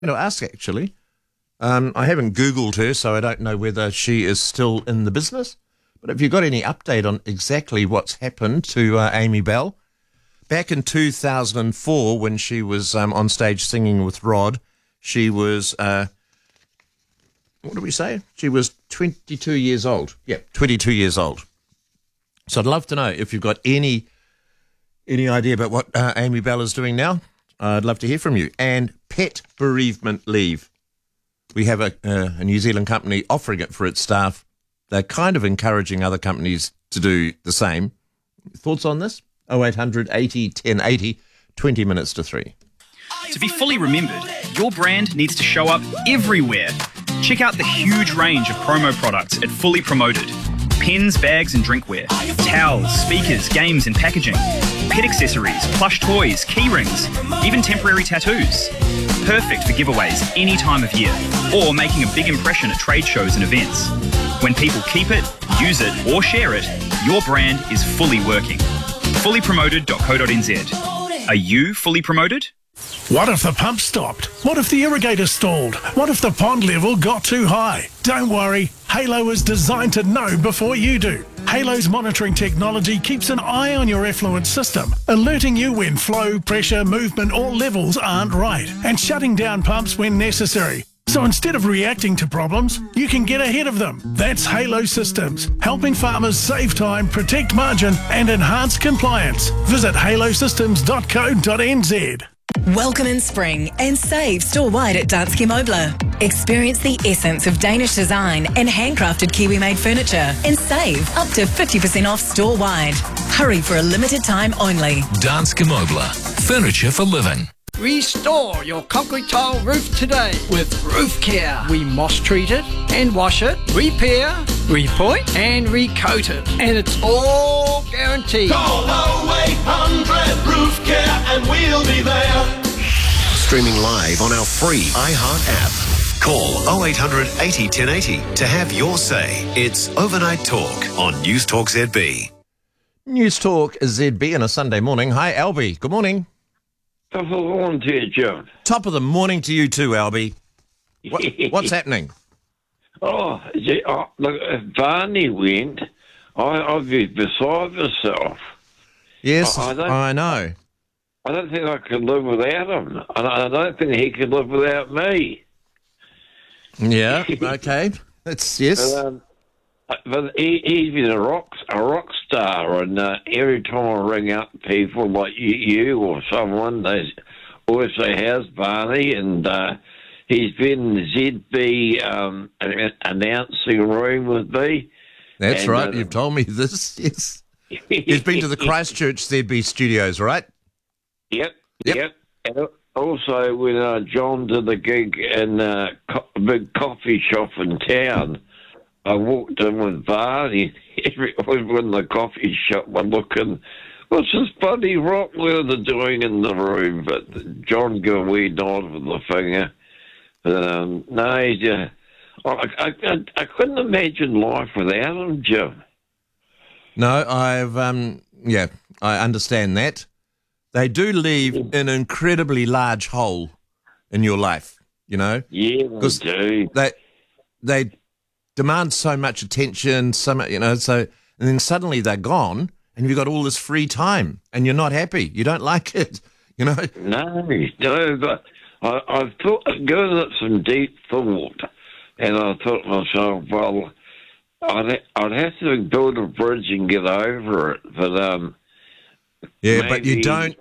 to ask, actually. I haven't Googled her, so I don't know whether she is still in the business. But have you got any update on exactly what's happened to Amy Bell? Back in 2004, when she was on stage singing with Rod, she was, what did we say? She was 22 years old. Yeah, 22 years old. So I'd love to know if you've got any idea about what Amy Bell is doing now. I'd love to hear from you. And pet bereavement leave. We have a New Zealand company offering it for its staff. They're kind of encouraging other companies to do the same. Thoughts on this? 0800 80 1080, 20 minutes to 3. To be fully remembered, your brand needs to show up everywhere. Check out the huge range of promo products at Fully Promoted. Pens, bags and drinkware, towels, speakers, games and packaging, pet accessories, plush toys, key rings, even temporary tattoos. Perfect for giveaways any time of year, or making a big impression at trade shows and events. When people keep it, use it or share it, your brand is fully working. Fullypromoted.co.nz. Are you fully promoted? What if the pump stopped? What if the irrigator stalled? What if the pond level got too high? Don't worry, Halo is designed to know before you do. Halo's monitoring technology keeps an eye on your effluent system, alerting you when flow, pressure, movement or levels aren't right, and shutting down pumps when necessary. So instead of reacting to problems, you can get ahead of them. That's Halo Systems, helping farmers save time, protect margin and enhance compliance. Visit halosystems.co.nz. Welcome in spring and save store-wide at Danske Møbler. Experience the essence of Danish design and handcrafted Kiwi-made furniture and save up to 50% off store-wide. Hurry for a limited time only. Danske Møbler. Furniture for living. Restore your concrete tile roof today with Roof Care. We moss treat it and wash it, repair, repoint and recoat it. And it's all guaranteed. Call 0800 Roof Care and we'll be there. Streaming live on our free iHeart app. Call 0800 80 1080 to have your say. It's Overnight Talk on News Talk ZB. News Talk ZB on a Sunday morning. Hi, Albie. Good morning. Top of the morning to you, John. Top of the morning to you too, Albie. What's happening? Look, if Barney went, I'd be beside myself. Yes, I know. I don't think I could live without him. I don't think he could live without me. Yeah, okay. Yes. But he's been a rock star, and every time I ring up people like you or someone, they always say, "How's Barney?" And he's been in the ZB announcing room with me. That's right. You've told me this. Yes. He's been to the Christchurch ZB studios, right? Yep. And also, when John did the gig in a big coffee shop in town, I walked in with Barney. Everyone in the coffee shop were looking, what's this bloody rock they're doing in the room? But John gave a wee nod with the finger. But, no, I couldn't imagine life without him, Jim. No, I understand that. They do leave an incredibly large hole in your life, you know? Yeah, they do. They demand so much attention, and then suddenly they're gone, and you've got all this free time, and you're not happy. You don't like it, you know? No, but I've given it some deep thought, and I thought to myself, well, I'd have to build a bridge and get over it, but yeah, but you don't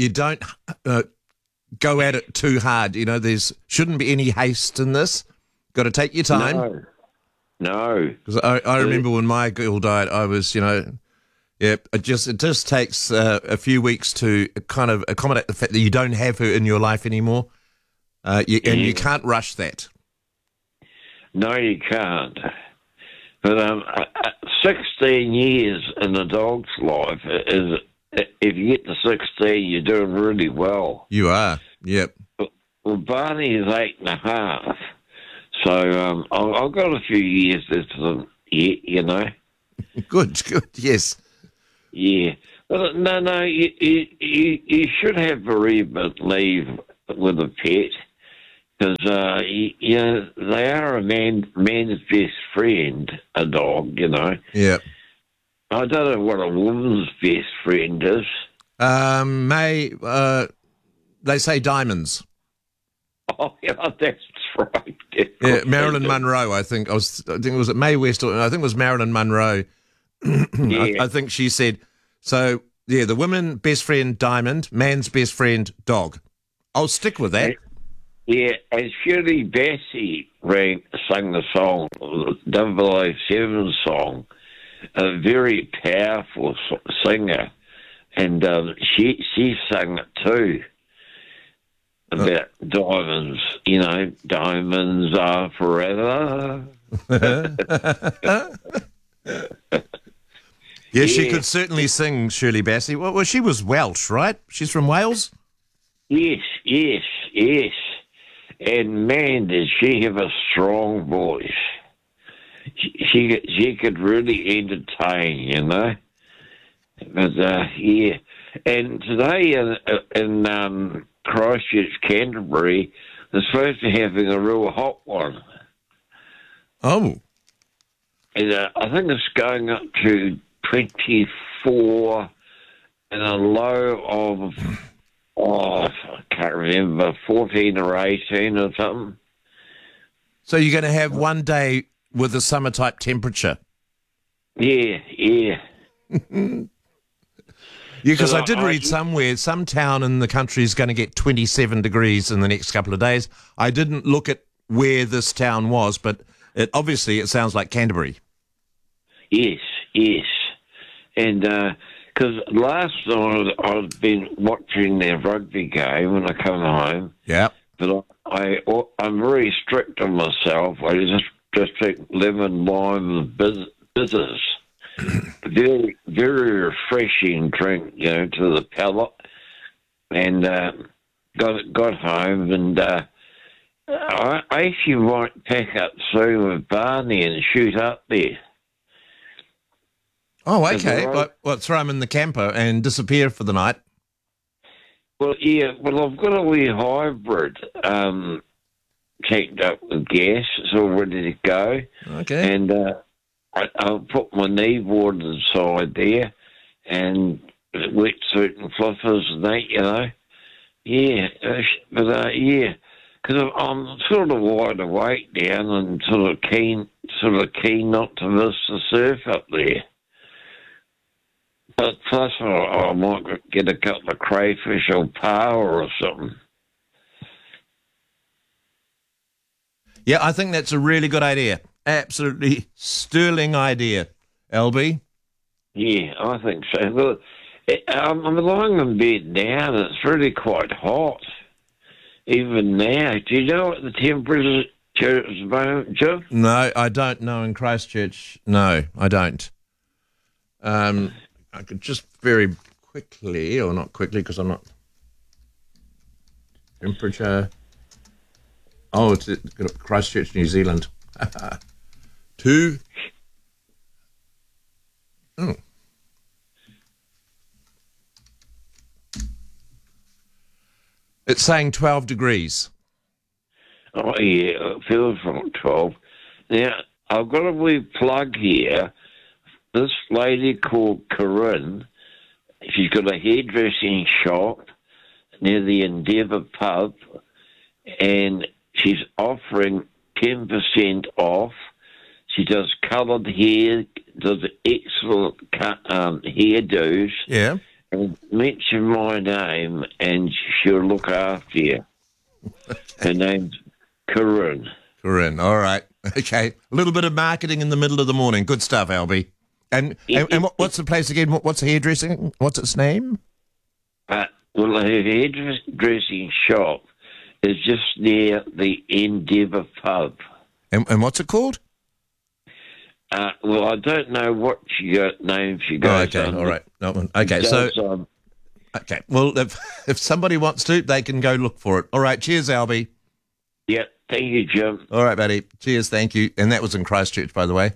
go at it too hard. You know, there's shouldn't be any haste in this. Got to take your time. No. Because I remember when my girl died, I was, it just takes a few weeks to kind of accommodate the fact that you don't have her in your life anymore, and you can't rush that. No, you can't. But 16 years in a dog's life is, if you get to 16, you're doing really well. You are, yep. Well, Barney is 8.5. So I've got a few years left of them, you know. Good, yes. Yeah. But no, you should have bereavement leave with a pet. Because, they are a man's best friend, a dog, Yeah. I don't know what a woman's best friend is. They say diamonds. Oh, yeah, that's right. Yeah, Marilyn Monroe, I think. I think it was at Mae West, or I think it was Marilyn Monroe. Yeah. I think she said, so, yeah, the woman best friend, diamond, man's best friend, dog. I'll stick with that. Yeah, and Shirley Bassey sang the song, the 007 song, a very powerful singer, and she sang it too, about diamonds, diamonds are forever. Yeah, she could certainly sing, Shirley Bassey. Well, she was Welsh, right? She's from Wales? Yes. And man, did she have a strong voice. She could really entertain, But, yeah. And today in Christchurch, Canterbury, they're supposed to be having a real hot one. Oh. And I think it's going up to 24 and a low of... I can't remember, 14 or 18 or something. So you're going to have one day with a summer-type temperature? Yeah. Yeah, because I did read somewhere, some town in the country is going to get 27 degrees in the next couple of days. I didn't look at where this town was, but it sounds like Canterbury. Yes. And... because last night I'd been watching their rugby game when I come home. Yeah. But I'm very strict on myself. I just take lemon, lime, and bitters. Very, very refreshing drink, to the palate. And got home, and I actually might pack up soon with Barney and shoot up there. Oh, okay. What, throw them in the camper and disappear for the night? Well, yeah. Well, I've got a wee hybrid tanked up with gas. It's all ready to go. Okay. And I'll put my kneeboard inside there and wetsuit and flippers and that, Yeah. But, yeah. Because I'm sort of wide awake now and sort of keen not to miss the surf up there. But plus, I might get a couple of crayfish or power or something. Yeah, I think that's a really good idea. Absolutely sterling idea, LB. Yeah, I think so. Well, I'm lying in bed now, and it's really quite hot. Even now. Do you know what the temperature is at the moment, Jim? No, I don't know in Christchurch. No, I don't. I could just very quickly, or not quickly because I'm not... Temperature... Oh, it's Christchurch, New Zealand. 2... Oh. It's saying 12 degrees. Oh, yeah, it feels like 12. Now, I've got a wee plug here. This lady called Corinne, she's got a hairdressing shop near the Endeavour pub, and she's offering 10% off. She does coloured hair, does excellent hairdos. Yeah. And mention my name, and she'll look after you. Her name's Corinne. Corinne, all right. Okay. A little bit of marketing in the middle of the morning. Good stuff, Albie. And what's the place again? What's the hairdressing? What's its name? Well, her hairdressing shop is just near the Endeavour pub. And what's it called? Well, I don't know what name she goes okay, under. all right. No, okay, so... Okay, well, if somebody wants to, they can go look for it. All right, cheers, Albie. Yeah, thank you, Jim. All right, buddy. Cheers, thank you. And that was in Christchurch, by the way.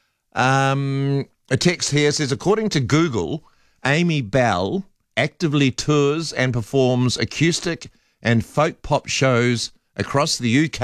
A text here says, according to Google, Amy Bell actively tours and performs acoustic and folk pop shows across the UK